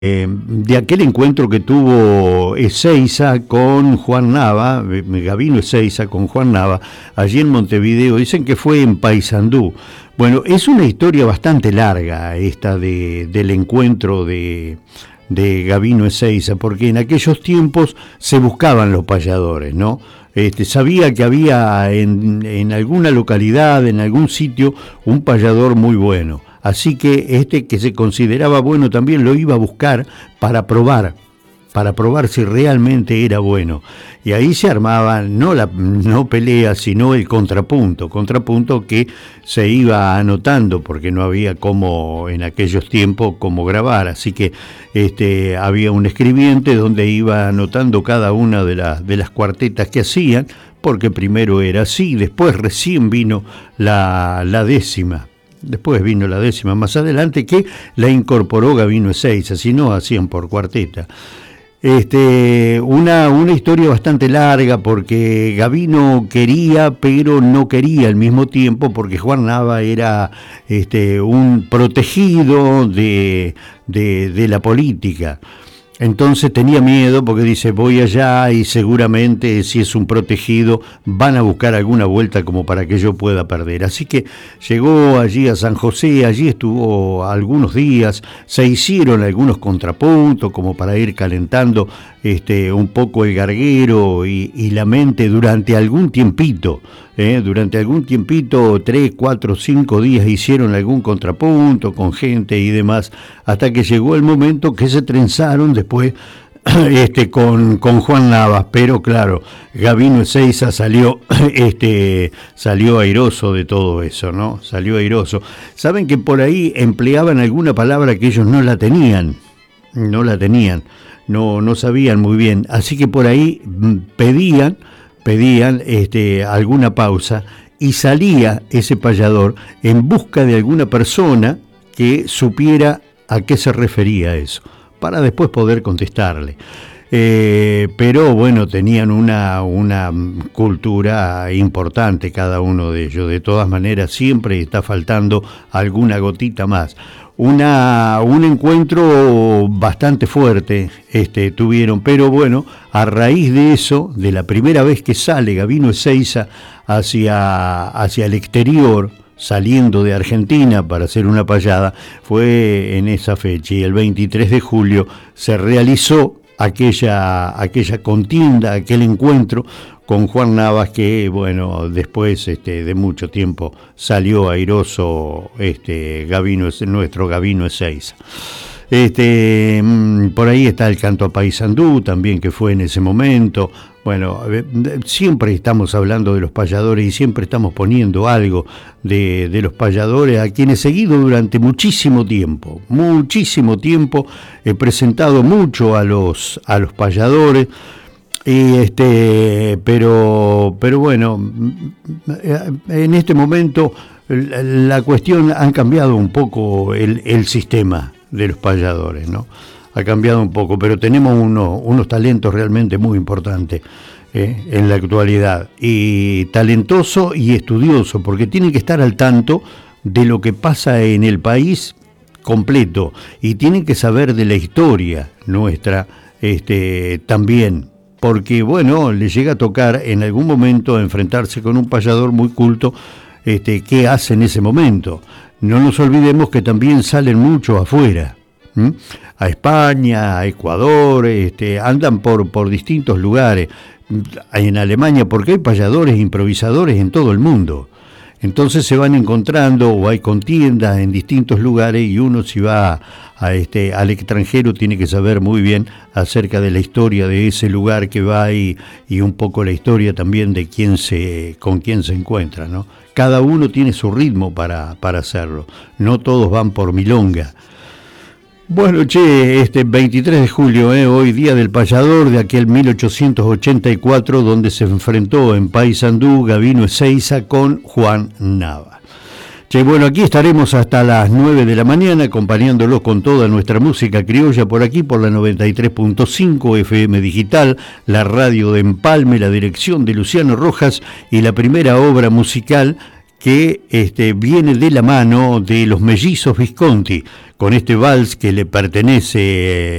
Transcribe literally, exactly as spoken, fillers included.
Eh, de aquel encuentro que tuvo Ezeiza con Juan Nava, eh, Gabino Ezeiza con Juan Nava, allí en Montevideo, dicen que fue en Paysandú. Bueno, es una historia bastante larga esta de, del encuentro de, de Gabino Ezeiza, porque en aquellos tiempos se buscaban los payadores, ¿no? Este, sabía que había en, en alguna localidad, en algún sitio, un payador muy bueno. Así que este que se consideraba bueno también lo iba a buscar para probar, para probar si realmente era bueno. Y ahí se armaba no la no pelea, sino el contrapunto, contrapunto que se iba anotando porque no había como en aquellos tiempos cómo grabar, así que este había un escribiente donde iba anotando cada una de las de las cuartetas que hacían, porque primero era así, después recién vino la la décima. Después vino la décima más adelante, que la incorporó Gabino Ezeiza, si no hacían por cuarteta. Este, una, una historia bastante larga, porque Gabino quería, pero no quería al mismo tiempo, porque Juan Nava era este, un protegido de, de, de la política. Entonces tenía miedo porque dice, voy allá y seguramente si es un protegido van a buscar alguna vuelta como para que yo pueda perder. Así que llegó allí a San José, allí estuvo algunos días, se hicieron algunos contrapuntos como para ir calentando este, un poco el garguero y, y la mente durante algún tiempito. Eh, durante algún tiempito, tres, cuatro, cinco días hicieron algún contrapunto con gente y demás, hasta que llegó el momento que se trenzaron después este, con, con Juan Navas, pero claro, Gabino Ezeiza salió, este, salió airoso de todo eso, ¿no? Salió airoso. Saben que por ahí empleaban alguna palabra que ellos no la tenían, no la tenían, no, no sabían muy bien, así que por ahí pedían pedían este, alguna pausa y salía ese payador en busca de alguna persona que supiera a qué se refería eso, para después poder contestarle. Eh, pero bueno, tenían una, una cultura importante cada uno de ellos. De todas maneras, siempre está faltando alguna gotita más. Una, un encuentro bastante fuerte este, tuvieron, pero bueno, a raíz de eso, de la primera vez que sale Gabino Ezeiza hacia, hacia el exterior, saliendo de Argentina para hacer una payada, fue en esa fecha, y el veintitrés de julio se realizó aquella, aquella contienda, aquel encuentro con Juan Navas, que bueno, después este, de mucho tiempo salió airoso este, Gabino, nuestro Gabino Ezeiza. Este, por ahí está el canto a Paysandú también, que fue en ese momento. Bueno, siempre estamos hablando de los payadores y siempre estamos poniendo algo de, de los payadores, a quienes he seguido durante muchísimo tiempo, muchísimo tiempo, he presentado mucho a los, a los payadores. Y este, pero, pero bueno, en este momento la cuestión han cambiado un poco el, el sistema de los payadores, ¿no? Ha cambiado un poco, pero tenemos uno, unos talentos realmente muy importantes eh, en la actualidad, y talentoso y estudioso, porque tienen que estar al tanto de lo que pasa en el país completo y tienen que saber de la historia nuestra este, también. Porque, bueno, le llega a tocar en algún momento enfrentarse con un payador muy culto, este, ¿qué hace en ese momento? No nos olvidemos que también salen mucho afuera, ¿m? A España, a Ecuador, este, andan por, por distintos lugares, en Alemania, porque hay payadores, improvisadores en todo el mundo. Entonces se van encontrando, o hay contiendas en distintos lugares, y uno, si va a, a este, al extranjero, tiene que saber muy bien acerca de la historia de ese lugar que va y, y un poco la historia también de quién se, con quién se encuentra, ¿no? Cada uno tiene su ritmo para, para hacerlo, no todos van por milonga. Bueno, che, este veintitrés de julio, eh, hoy día del payador, de aquel mil ochocientos ochenta y cuatro, donde se enfrentó en Paysandú Gabino Ezeiza con Juan Nava. Che, bueno, aquí estaremos hasta las nueve de la mañana, acompañándolos con toda nuestra música criolla por aquí, por la noventa y tres punto cinco F M Digital, la radio de Empalme, la dirección de Luciano Rojas, y la primera obra musical que este, viene de la mano de los mellizos Visconti, con este vals que le pertenece